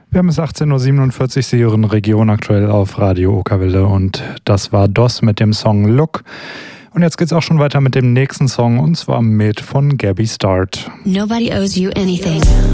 Wir haben es 18.47 Uhr, Sie hören Region aktuell auf Radio Okerwelle und das war DOS mit dem Song Look. Und jetzt geht's auch schon weiter mit dem nächsten Song und zwar mit von Gabby Start. Nobody owes you anything.